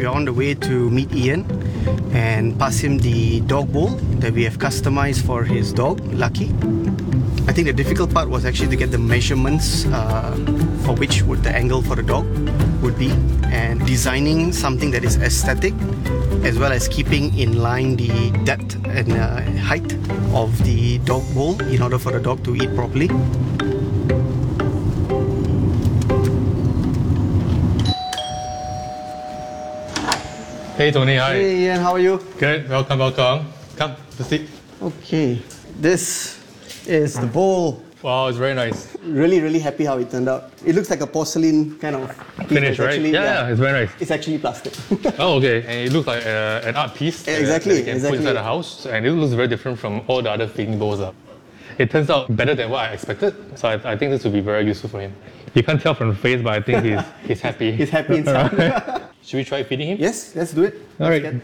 we're on the way to meet Ian and pass him the dog bowl that we have customized for his dog, Lucky. I think the difficult part was actually to get the measurements for which would the angle for the dog would be, and designing something that is aesthetic as well as keeping in line the depth and height of the dog bowl in order for the dog to eat properly. Hey Tony, hi. Hey Ian, how are you? Good, welcome. Come, to sit. Okay, this is the bowl. Wow, it's very nice. Really happy how it turned out. It looks like a porcelain kind of Finish, right? Actually, yeah, it's very nice. It's actually plastic. Oh, okay. And it looks like an art piece. Exactly, that you can put inside the house. And it looks very different from all the other feeding bowls. It turns out better than what I expected. So I think this will be very useful for him. You can't tell from the face, but I think he's happy. He's happy inside. Should we try feeding him? Yes, let's do it. All right.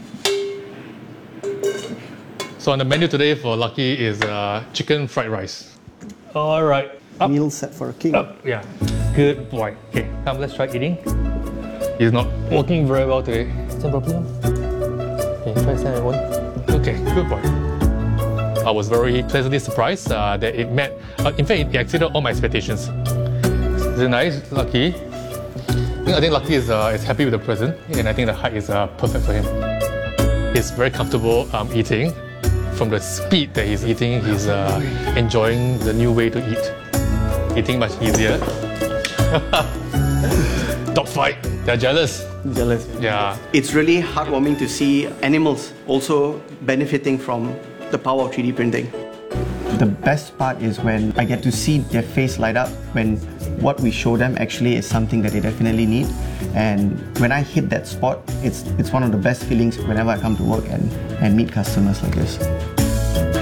So on the menu today for Lucky is chicken fried rice. All right. Up. Meal set for a king. Up. Yeah. Good boy. Okay, come, let's try eating. He's not walking very well today. Stand properly. Okay, try stand at one. Okay, good boy. I was very pleasantly surprised that it met, in fact, it exceeded all my expectations. Is it nice, Lucky? I think Lucky is happy with the present, and I think the height is perfect for him. He's very comfortable eating. From the speed that he's eating, he's enjoying the new way to eat. Eating much easier. Dog fight. They're jealous. Jealous. Yeah. It's really heartwarming to see animals also benefiting from the power of 3D printing. The best part is when I get to see their face light up when what we show them actually is something that they definitely need. And when I hit that spot, it's one of the best feelings whenever I come to work and meet customers like this.